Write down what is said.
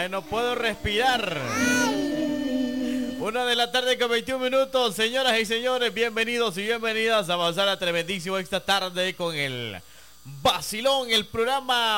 Ya no puedo respirar. 1 de la tarde con 21 minutos. Señoras y señores, bienvenidos y bienvenidas a avanzar a tremendísimo esta tarde con el vacilón, el programa